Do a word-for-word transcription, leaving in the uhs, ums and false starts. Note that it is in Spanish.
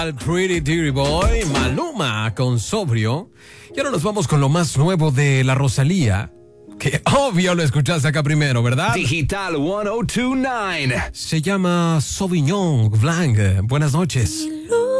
Al Pretty Dirty Boy, Maluma con Sobrio. Y ahora nos vamos con lo más nuevo de la Rosalía, que obvio lo escuchaste acá primero, ¿verdad? Digital ciento veintinueve. Se llama Sauvignon Blanc. Buenas noches.